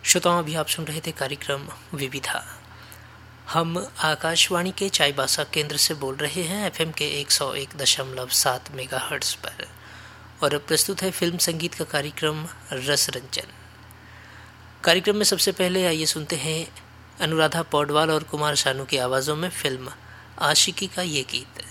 श्रोताओं, अभी आप सुन रहे थे कार्यक्रम विविधा। हम आकाशवाणी के चाईबासा केंद्र से बोल रहे हैं एफएम के 101.7 मेगाहर्ट्ज़ पर, और अब प्रस्तुत है फिल्म संगीत का कार्यक्रम रस रंजन। कार्यक्रम में सबसे पहले आइए सुनते हैं अनुराधा पौडवाल और कुमार शानू की आवाज़ों में फिल्म आशिकी का ये गीत।